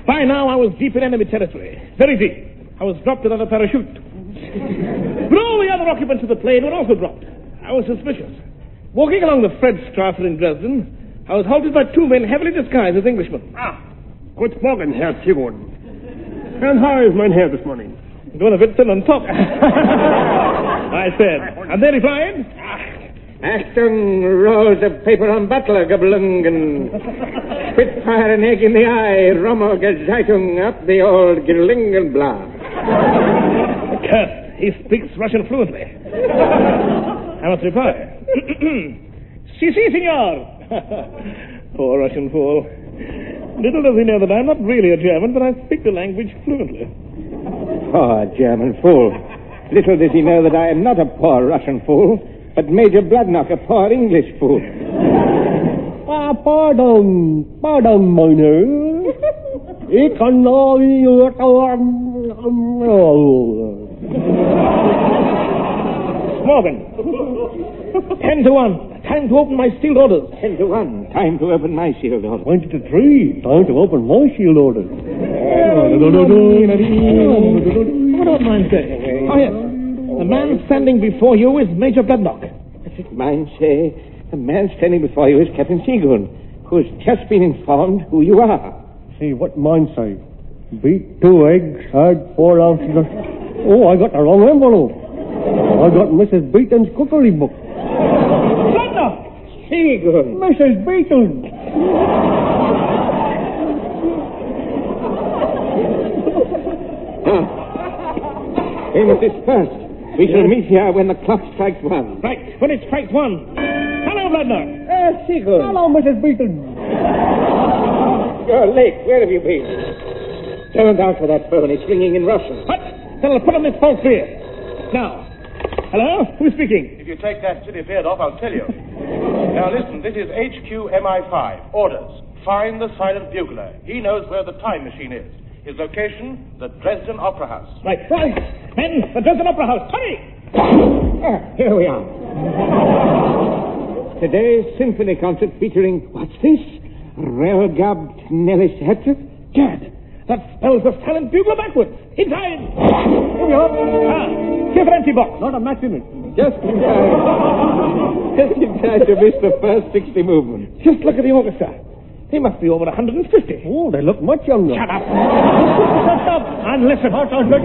By now, I was deep in enemy territory. Very deep. I was dropped without a parachute. But all the other occupants of the plane were also dropped. I was suspicious. Walking along the Fredstrasse in Dresden, I was halted by two men heavily disguised as Englishmen. Guten Morgen, Herr Sigurd. And how is mein Herr this morning? Going a bit thin on top. I said. And they replied, Achtung, rolls of paper on Butler, Gablungen. Spitfire an egg in the eye, Rommel Zeitung up the old Gerlingenblatt. Curse, he speaks Russian fluently. I must reply. Si, senor. Poor Russian fool. Little does he know that I'm not really a German, but I speak the language fluently. Poor German fool. Little does he know that I am not a poor Russian fool, but Major Bloodnock, a poor English fool. Pardon, meine. Ich kann Morgan. 10-1. Time to open my sealed orders. 10-1. Time to open my sealed orders. 20-3. Time to open my sealed orders. What about mine say? Oh, yes. The man standing before you is Major Bloodnock. Mine say, the man standing before you is Captain Seagoon, who's just been informed who you are. See, what mine say? Beat 2 eggs, add 4 ounces of... Oh, I got the wrong envelope. I got Mrs. Beaton's cookery book. Bloodnock! Seagoon! Mrs. Beaton! We must disperse. We shall meet here when the clock strikes 1. Right, when it strikes 1. Hello, Bloodnock. Seagoon. Hello, Mrs. Beaton. You're late. Where have you been? Don't answer that phone. It's ringing in Russian. What? Then I'll put on this false beard. Now. Hello? Who's speaking? If you take that silly beard off, I'll tell you. Now listen, this is HQ MI5. Orders. Find the silent bugler. He knows where the time machine is. His location, the Dresden Opera House. Right. Men, the Dresden Opera House. Hurry! Here we are. Today's symphony concert featuring, what's this? Relgabt Nellis Hetzer? Gad, that spells the silent bugler backwards. Inside! Here we are. Here's an empty box. Not a match in it. Just in time. Just in time to miss the first 60 movements. Just look at the orchestra. They must be over 150. Oh, they look much younger. Shut up. Shut up and listen.